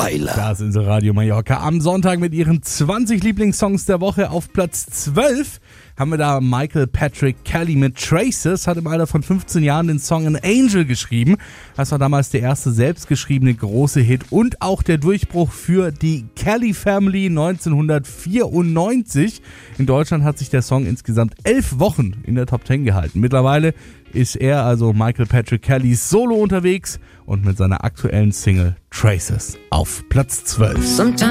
Weiler. Das ist Radio Mallorca. Am Sonntag mit ihren 20 Lieblingssongs der Woche auf Platz 12 haben wir da Michael Patrick Kelly mit Traces, hat im Alter von 15 Jahren den Song An Angel geschrieben. Das war damals der erste selbstgeschriebene große Hit und auch der Durchbruch für die Kelly Family 1994. In Deutschland hat sich der Song insgesamt 11 Wochen in der Top 10 gehalten. Mittlerweile ist er, also Michael Patrick Kelly, solo unterwegs und mit seiner aktuellen Single Traces auf Platz 12.